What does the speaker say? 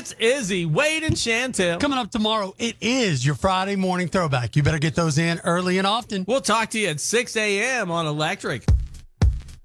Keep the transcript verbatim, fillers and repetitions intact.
It's Izzy, Wade, and Chantel. Coming up tomorrow, it is your Friday morning throwback. You better get those in early and often. We'll talk to you at six a.m. on Electric.